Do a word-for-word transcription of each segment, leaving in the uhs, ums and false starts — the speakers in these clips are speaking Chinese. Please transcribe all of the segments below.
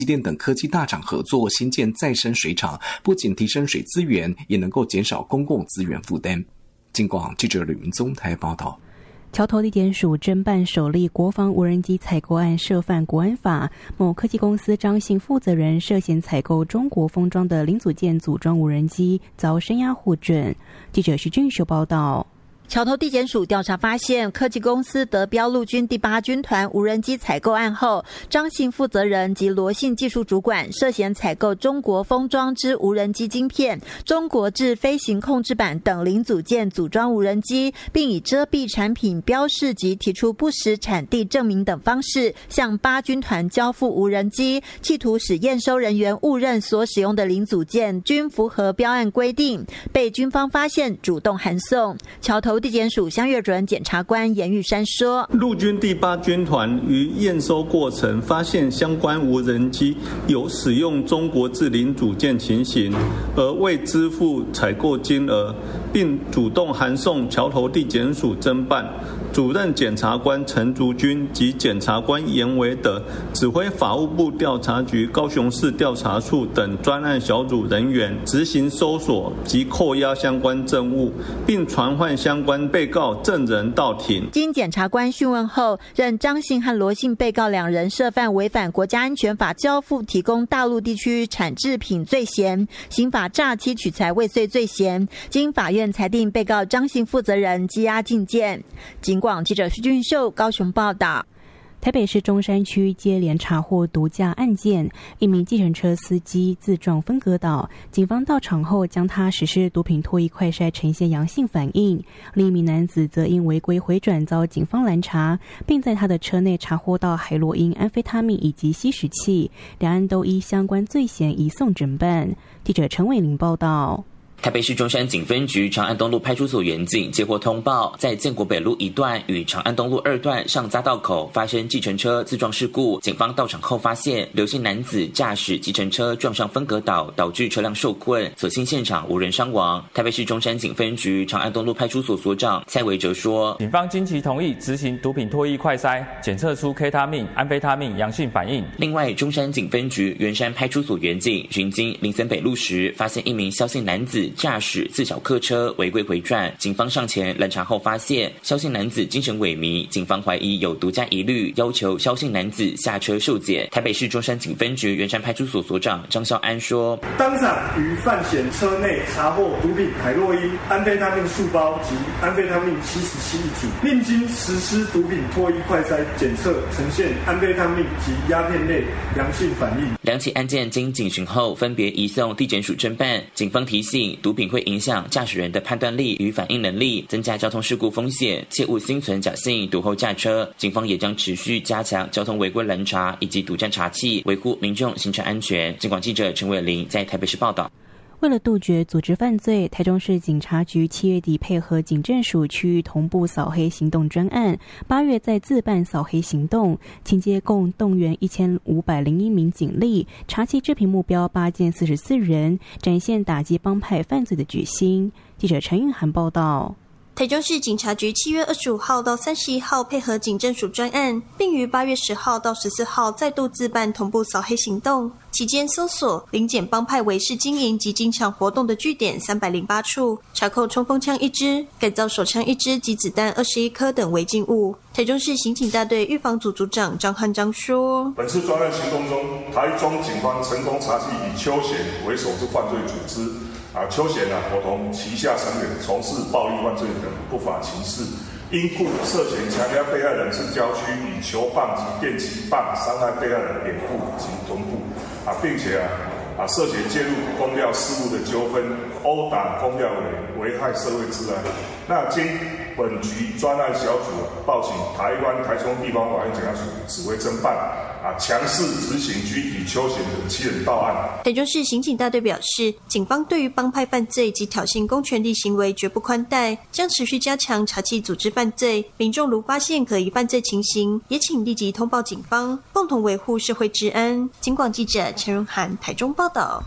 积电等科技大厂合作新建再生水厂，不仅提升水资源，也能够减少公共资源负担。警广记者吕明宗台报道。 桥头地检署侦办首例国防无人机采购案，涉犯国安法。某科技公司张姓负责人涉嫌采购中国封装的零组件组装无人机，遭声押获准。记者徐俊秀报道。 桥头地检署调查发现，科技公司得标陆军第八军团无人机采购案后，张姓负责人及罗姓技术主管涉嫌采购中国封装之无人机晶片、中国制飞行控制板等零组件组装无人机，并以遮蔽产品标示及提出不实产地证明等方式，向八军团交付无人机，企图使验收人员误认所使用的零组件均符合标案规定，被军方发现，主动函送。桥头地检署乡阅主任检察官严玉山说， 陆军第八军团于验收过程发现相关无人机有使用中国制零组件情形，而未支付采购金额，并主动函送桥头地检署侦办。主任检察官陈竹君及检察官严维德指挥法务部调查局高雄市调查处等专案小组人员执行搜索及扣押相关证物，并传唤相关被告证人到庭。 经检察官讯问后，认张姓和罗姓被告两人涉犯违反国家安全法交付提供大陆地区产制品罪嫌，刑法诈欺取财未遂罪嫌。经法院裁定被告张姓负责人羁押禁见。警广记者徐俊秀高雄报道。 台北市中山区接连查获毒驾案件，一名计程车司机自撞分隔岛，警方到场后将他实施毒品唾液快筛呈现阳性反应。另一名男子则因违规回转遭警方拦查，并在他的车内查获到海洛因、安非他命以及吸食器，两案都依相关罪嫌移送侦办。记者陈伟玲报道。 台北市中山警分局长安东路派出所员警接获通报，在建国北路一段与长安东路二段上匝道口发生计程车自撞事故。警方到场后发现刘姓男子驾驶计程车撞上分隔岛，导致车辆受困，所幸现场无人伤亡。台北市中山警分局长安东路派出所所长蔡维哲说， 警方经其同意执行毒品唾液快筛，检测出 K 他命、安非他命阳性反应。 另外，中山警分局圆山派出所员警巡经林森北路时，发现一名萧姓男子驾驶自小客车违规回转，警方上前拦查后发现萧姓男子精神萎靡，警方怀疑有毒驾疑虑，要求萧姓男子下车受检。台北市中山警分局圆山派出所所长张孝安说， 当场于犯嫌车内查获毒品海洛因、安非他命数包及安非他命七十七一体，并经实施毒品唾液快筛检测，呈现安非他命及鸦片类阳性反应。 两起案件经警询后分别移送地检署侦办。警方提醒，毒品会影响驾驶人的判断力与反应能力，增加交通事故风险，切勿心存侥幸赌后驾车。警方也将持续加强交通违规拦查以及堵站查缉，维护民众行车安全。警广记者陈伟玲在台北市报道。 为了杜绝组织犯罪，台中市警察局七月底配合警政署区域同步扫黑行动专案，八月再自办扫黑行动，情节共动员一千五百零一名警力，查缉制评目标八件四十四人，展现打击帮派犯罪的决心。记者陈韵涵报道。 台中市警察局七月二十五号到三十一号配合警政署专案，并于八月十号到十四号再度自办同步扫黑行动。期间搜索临检帮派违式经营及经常活动的据点三百零八处，查扣冲锋枪一支、改造手枪一支及子弹二十一颗等违禁物。台中市刑警大队预防组组长张汉章说， 本次专案行动中，台中警方成功查缉以邱显为首之犯罪组织。啊，邱显啊，伙同旗下成员从事暴力犯罪等不法情事，因故涉嫌强压被害人至郊区，以球棒及电击棒伤害被害人脸部及臀部，啊，并且啊啊涉嫌介入公料事务的纠纷，殴打公料委，危害社会治安。那经本局专案小组报请台湾台中地方法院检察署指挥侦办。啊，强势执行拘提邱显等七人到案。 台中市刑警大队表示，警方对于帮派犯罪及挑衅公权力行为绝不宽待，将持续加强查缉组织犯罪。民众如发现可疑犯罪情形，也请立即通报警方，共同维护社会治安。警广记者陈荣涵台中报道。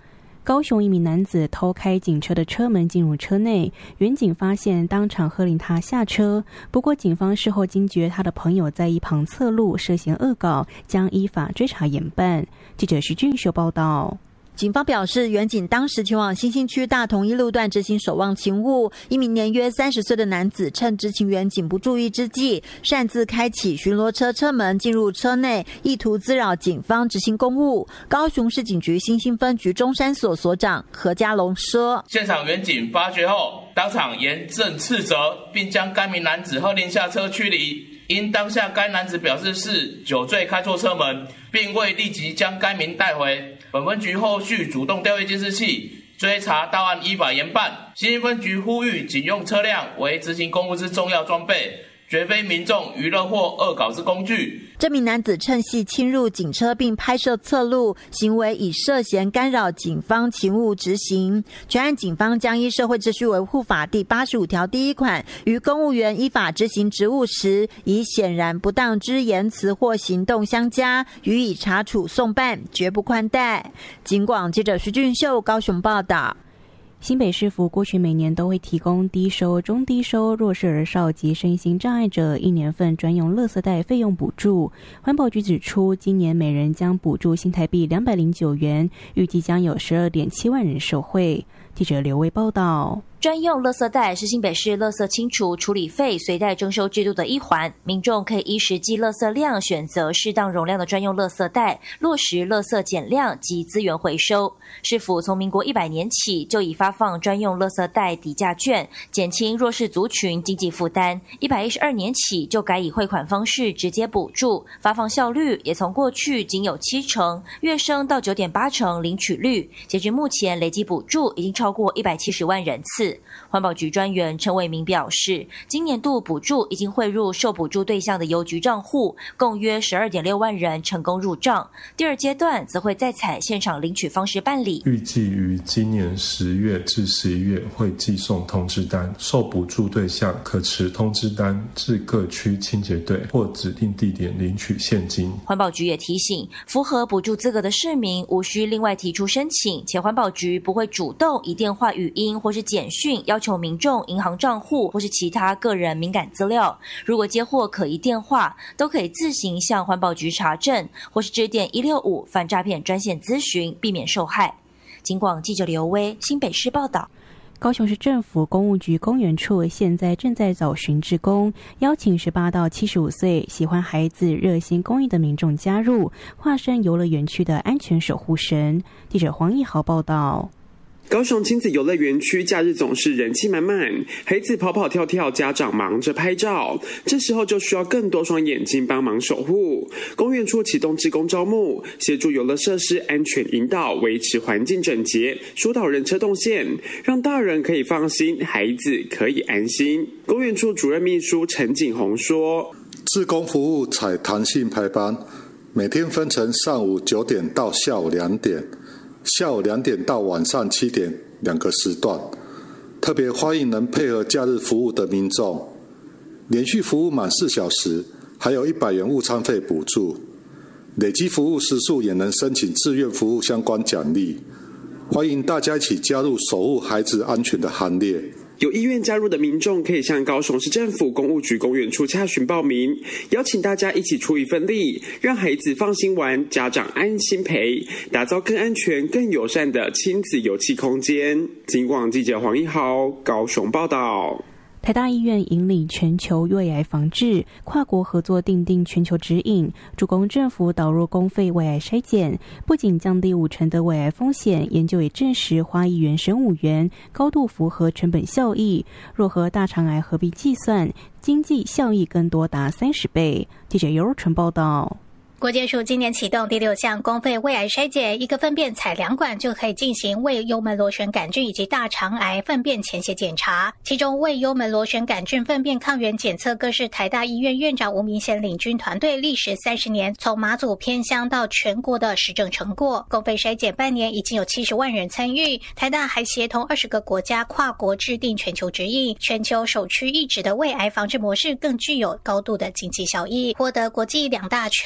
高雄一名男子偷开警车的车门进入车内，员警发现当场喝令他下车。不过警方事后惊觉他的朋友在一旁侧录涉嫌恶搞，将依法追查严办。记者徐俊秀报道。 警方表示，员警当时前往新兴区大同一路段执行守望勤务，一名年约三十岁的男子趁执勤员警不注意之际，擅自开启巡逻车车门进入车内，意图滋扰警方执行公务。高雄市警局新兴分局中山所所长何家龙说， 现场员警发觉后，当场严正斥责，并将该名男子喝令下车驱离。因当下该男子表示是酒醉开错车门，并未立即将该名带回。本分局后续主动调阅监视器，追查到案，依法严办。新兴分局呼吁警用车辆为执行公务之重要装备，绝非民众娱乐或恶搞之工具。 这名男子趁隙侵入警车并拍摄侧录，行为已涉嫌干扰警方勤务执行。全案警方将依社会秩序维护法第八十五条第一款，于公务员依法执行职务时，以显然不当之言辞或行动相加，予以查处送办，绝不宽待。警广记者徐俊秀高雄报道。 新北市府过去每年都会提供低收、中低收、弱势儿少及身心障碍者一年份专用垃圾袋费用补助。环保局指出，今年每人将补助新台币两百零九元，预计将有十二点七万人受惠。记者刘威报道。 专用垃圾袋是新北市垃圾清除处理费随袋征收制度的一环，民众可以依实际垃圾量选择适当容量的专用垃圾袋，落实垃圾减量及资源回收。市府从民国一百年起就已发放专用垃圾袋抵价券，减轻弱势族群经济负担。一百一十二年起就改以汇款方式直接补助，发放效率也从过去仅有七成跃升到九点八成领取率，截至目前累计补助已经超过一百七十万人次。环保局专员陈伟明表示，今年度补助已经汇入受补助对象的邮局账户，共约 十二点六万人成功入账。第二阶段则会再采现场领取方式办理， 预计于今年十月至十一月会寄送通知单，受补助对象可持通知单至各区清洁队或指定地点领取现金。 环保局也提醒，符合补助资格的市民无需另外提出申请，且环保局不会主动以电话、语音或是简讯要求民众银行账户或是其他个人敏感资料。如果接获可疑电话，都可以自行向环保局查证，或是致电一六五反诈骗专线咨询，避免受害。警广记者刘威新北市报道。 高雄市政府公务局公园处现在正在找寻志工，邀请十八到七十五岁喜欢孩子、热心公益的民众加入，化身游乐园区的安全守护神。记者黄义豪报道。 高雄亲子游乐园区假日总是人气满满，孩子跑跑跳跳，家长忙着拍照，这时候就需要更多双眼睛帮忙守护。公园处启动志工招募，协助游乐设施安全引导，维持环境整洁，疏导人车动线，让大人可以放心，孩子可以安心。公园处主任秘书陈景宏说， 志工服务采弹性排班，每天分成上午九点到下午两点，下午两点到晚上七点两个时段，特别欢迎能配合假日服务的民众。连续服务满四小时，还有一百元午餐费补助。累积服务时数也能申请志愿服务相关奖励。欢迎大家一起加入守护孩子安全的行列。 有意愿加入的民众可以向高雄市政府公务局公园处洽询报名，邀请大家一起出一份力，让孩子放心玩，家长安心陪，打造更安全、更友善的亲子游憩空间。警广记者黄一豪高雄报道。 台大医院引领全球胃癌防治，跨国合作订定全球指引，主攻政府导入公费胃癌筛检，不仅降低五成的胃癌风险，研究也证实花一元省五元，高度符合成本效益。若和大肠癌合并计算，经济效益更多达三十倍。记者尤若纯报道。 国健署今年启动第六项公费胃癌筛检，一个粪便采两管就可以进行胃幽门螺旋杆菌以及大肠癌粪便潜血检查。其中胃幽门螺旋杆菌粪便抗原检测更是台大医院院长吴明贤领军团队历时三十年，从马祖偏乡到全国的实证成果。公费筛检半年已经有七十万人参与，台大还协同二十个国家跨国制定全球指引，全球首屈一指的胃癌防治模式更具有高度的经济效益，获得国际两大权威期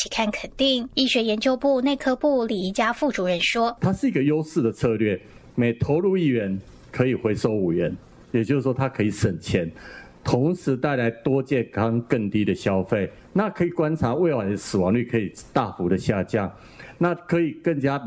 期刊肯定。医学研究部内科部李宜佳副主任说， 它是一个优势的策略，每投入一元可以回收五元，也就是说它可以省钱，同时带来多健康更低的消费。那可以观察胃癌的死亡率可以大幅的下降，那可以更加